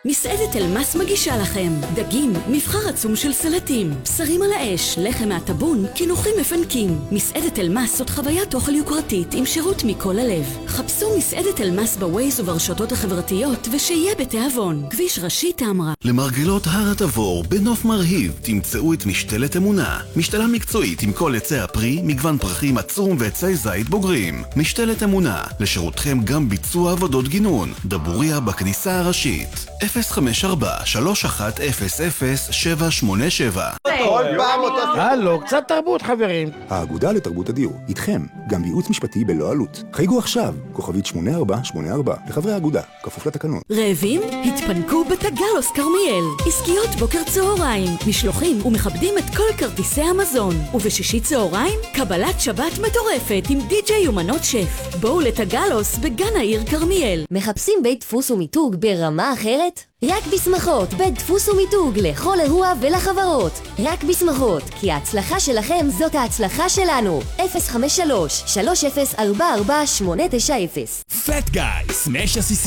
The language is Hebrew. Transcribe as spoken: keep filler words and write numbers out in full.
מסעדת אלמס מגישה לכם דגים, מבחר עצום של סלטים, בשרים על האש, לחם מהטבון, קינוחים מפנקים. מסעדת אלמס זאת חוויית אוכל יוקרתית עם שירות מכל הלב. חפשו מסעדת אלמס בווייז וברשתות החברתיות ושיהיה בתיאבון. כביש ראשי תמרה. למרגלות הר התבור בנוף מרהיב תמצאו את משתלת אמונה. משתלה מקצועית עם כל עצי הפרי, מגוון פרחים עצום ועצי זית בוגרים. משתלת אמונה, לשירותכם גם ביצוע עבודות גינון. דבוריה בכניסה הראשית. אפס חמש ארבע שלוש אחת אפס אפס שבע שמונה שבע. כל פעם אותו... הלו, קצת תרבות חברים. האגודה לתרבות הדיור, איתכם, גם בייעוץ משפטי בלא עלות. חייגו עכשיו, כוכבית שמונה ארבע שמונה ארבע, לחברי האגודה, כפוף לתקנון. רעבים? התפנקו בתגלוס כרמיאל. עסקיות בוקר צהריים, משלוחים ומכבדים את כל כרטיסי המזון. ובשישי צהריים, קבלת שבת מטורפת עם די-ג'יי ומנות שף. בואו לתגלוס בגן העיר כרמיאל. מחפשים בית דפוס ומיתוג ברמה אחרת? רק בשמחות, בית דפוס ומיתוג לכל אירוע ולחברות. רק בשמחות, כי ההצלחה שלכם זאת ההצלחה שלנו. אפס חמש שלוש שלוש אפס ארבע ארבע שמונה תשע אפס. פט גאי, סמש הסיסי